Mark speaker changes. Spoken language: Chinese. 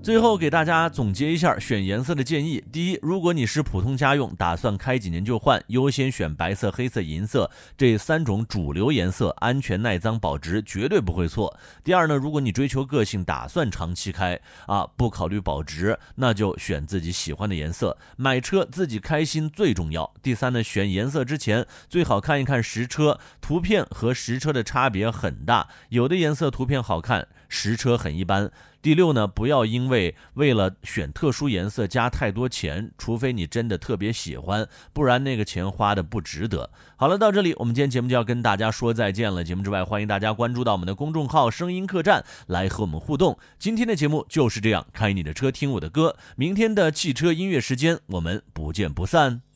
Speaker 1: 最后给大家总结一下选颜色的建议。第一，如果你是普通家用，打算开几年就换，优先选白色、黑色、银色这3种主流颜色，安全耐脏保值绝对不会错。第二呢，如果你追求个性，打算长期开不考虑保值，那就选自己喜欢的颜色。买车自己开心最重要。第三呢，选颜色之前最好看一看实车，图片和实车的差别很大，有的颜色图片好看，实车很一般。第六呢，不要为了选特殊颜色加太多钱，除非你真的特别喜欢，不然那个钱花的不值得。好了，到这里我们今天节目就要跟大家说再见了。节目之外，欢迎大家关注到我们的公众号声音客栈来和我们互动。今天的节目就是这样，开你的车听我的歌，明天的汽车音乐时间我们不见不散。